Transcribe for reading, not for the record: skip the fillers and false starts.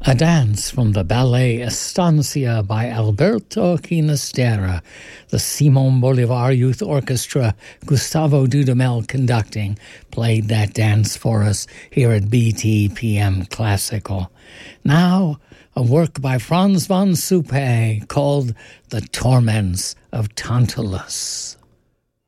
A dance from the ballet Estancia by Alberto Ginastera, the Simon Bolivar Youth Orchestra, Gustavo Dudamel conducting, played that dance for us here at BTPM Classical. Now, a work by Franz von Suppé called The Torments of Tantalus.